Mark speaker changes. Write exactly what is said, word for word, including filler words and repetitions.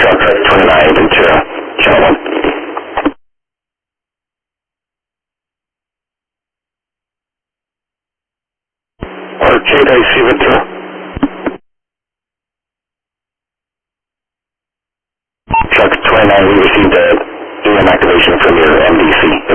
Speaker 1: truck twenty-nine Ventura, channel one. Arc eight, I C Ventura. Truck twenty-nine, we received a E M activation from your M D C.